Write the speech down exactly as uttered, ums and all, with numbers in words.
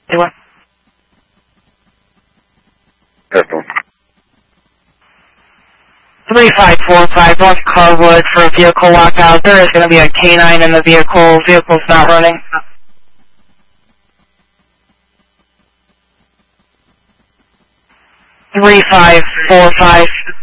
Do what? Careful. three five four five North Carwood for a vehicle lockout. There is going to be a canine in the vehicle. Vehicle's not running. three five four five